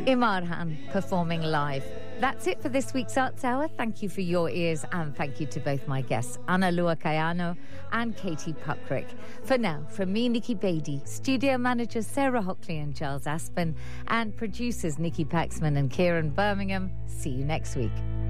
Imarhan performing live. That's it for this week's Arts Hour. Thank you for your ears and thank you to both my guests, Ana Lua Kayano and Katie Puckrick. For now, from me, Nikki Beattie, studio managers Sarah Hockley and Giles Aspen, and producers Nikki Paxman and Kieran Birmingham, see you next week.